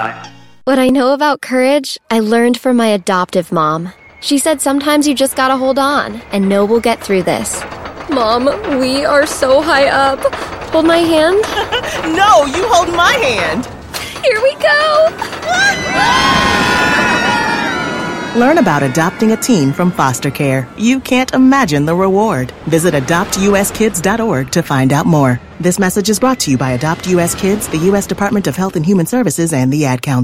time. What I know about courage, I learned from my adoptive mom. She said sometimes you just gotta hold on and know we'll get through this. Mom, we are so high up. Hold my hand. No, you hold my hand. Here we go. Learn about adopting a teen from foster care. You can't imagine the reward. Visit adoptuskids.org to find out more. This message is brought to you by Adopt U.S. Kids, the U.S. Department of Health and Human Services, and the Ad Council.